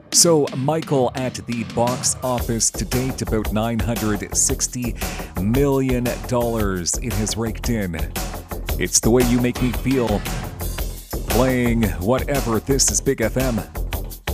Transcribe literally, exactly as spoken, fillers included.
So, Michael, at the box office to date, about nine hundred sixty million dollars it has raked in. It's The Way You Make Me Feel, playing whatever. This is Big F M.